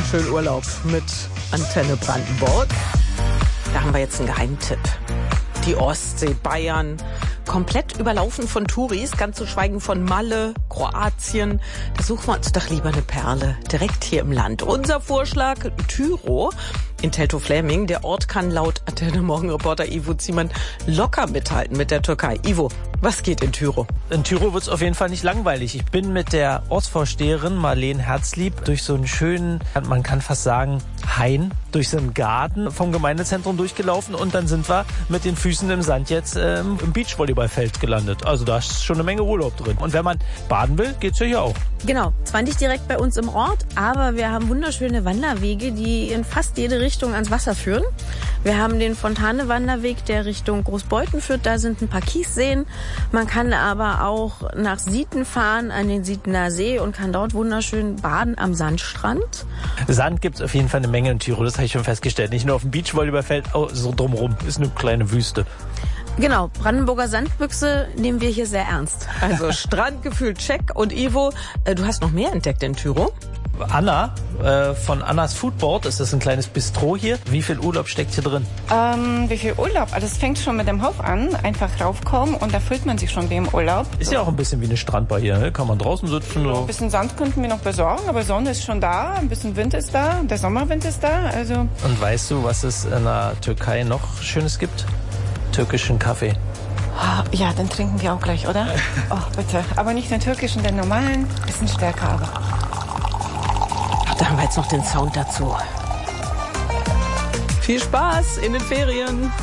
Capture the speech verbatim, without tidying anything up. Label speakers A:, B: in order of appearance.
A: schön Urlaub mit Antenne Brandenburg. Da haben wir jetzt einen Geheimtipp. Die Ostsee, Bayern, komplett überlaufen von Touris, ganz zu schweigen von Malle, Kroatien. Da suchen wir uns doch lieber eine Perle, direkt hier im Land. Unser Vorschlag, Tyro in Teltow-Fläming. Der Ort kann laut Antenne Morgenreporter Ivo Ziemann locker mithalten mit der Türkei. Ivo, was geht in Tyro?
B: In Tyro wird es auf jeden Fall nicht langweilig. Ich bin mit der Ortsvorsteherin Marlene Herzlieb durch so einen schönen, man kann fast sagen, Hain, durch so einen Garten vom Gemeindezentrum durchgelaufen und dann sind wir mit den Füßen im Sand jetzt ähm, im Beachvolleyballfeld gelandet. Also da ist schon eine Menge Urlaub drin. Und wenn man baden will, geht's ja hier auch.
C: Genau, zwar nicht direkt bei uns im Ort, aber wir haben wunderschöne Wanderwege, die in fast jede Richtung ans Wasser führen. Wir haben den Fontane-Wanderweg, der Richtung Großbeuthen führt. Da sind ein paar Kiesseen. Man kann aber auch nach Sieten fahren, an den Sietener See und kann dort wunderschön baden am Sandstrand.
B: Sand gibt's auf jeden Fall eine Menge in Tyro, das habe ich schon festgestellt. Nicht nur auf dem Beachvolleyballfeld, auch so drumherum. Ist eine kleine Wüste.
C: Genau, Brandenburger Sandbüchse nehmen wir hier sehr ernst.
A: Also Strandgefühl, check. Und Ivo, äh, du hast noch mehr entdeckt in Tyro?
B: Anna äh, von Annas Foodboard, das ist ein kleines Bistro hier. Wie viel Urlaub steckt hier drin?
D: Ähm, wie viel Urlaub? Also es fängt schon mit dem Hof an, einfach raufkommen und da fühlt man sich schon wie im Urlaub.
B: Ist ja auch ein bisschen wie eine Strandbar hier, ne? Kann man draußen sitzen. So.
D: Ein bisschen Sand könnten wir noch besorgen, aber Sonne ist schon da, ein bisschen Wind ist da, der Sommerwind ist da. Also.
B: Und weißt du, was es in der Türkei noch Schönes gibt? Türkischen Kaffee.
D: Ja, den trinken wir auch gleich, oder? Oh, bitte. Aber nicht den türkischen, den normalen, bisschen stärker aber.
A: Da haben wir jetzt noch den Sound dazu. Viel Spaß in den Ferien.